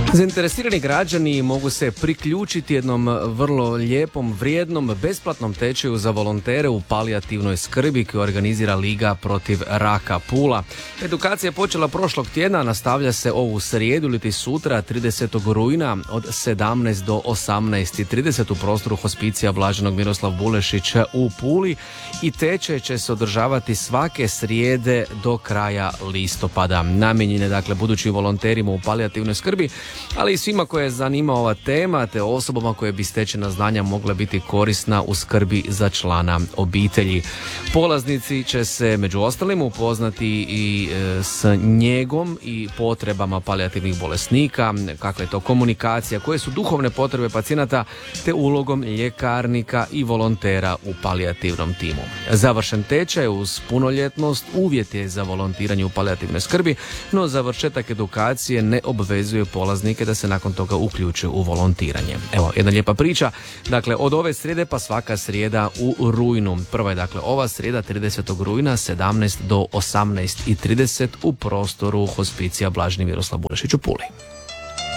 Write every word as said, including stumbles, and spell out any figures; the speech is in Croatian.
Zainteresirani građani mogu se priključiti jednom vrlo lijepom, vrijednom, besplatnom tečaju za volontere u palijativnoj skrbi koju organizira Liga protiv raka Pula. Edukacija je počela prošlog tjedna, nastavlja se ovu srijedu ili sutra tridesetog rujna od sedamnaest do osamnaest i trideset u prostoru hospicija Blaženog Miroslav Bulešić u Puli i tečaj će se održavati svake srijede do kraja listopada. Namijenjen je dakle budućim volonterima u palijativnoj skrbi, ali i svima koje zanima ova tema, te osobama koje bi stečena znanja mogle biti korisna u skrbi za člana obitelji. Polaznici će se među ostalim upoznati i e, s njegom i potrebama palijativnih bolesnika, kakva je to komunikacija, koje su duhovne potrebe pacijenata, te ulogom ljekarnika i volontera u palijativnom timu. Završen tečaj uz punoljetnost uvjet je za volontiranje u palijativnoj skrbi, no završetak edukacije ne obvezuje polaznike da se nakon toga uključe u volontiranje. Evo, jedna lijepa priča. Dakle, od ove srijede pa svaka srijeda u rujnu. Prva je dakle ova srijeda tridesetog rujna sedamnaest do osamnaest i trideset u prostoru hospicija Blaženi Miroslav Bulešić u Puli.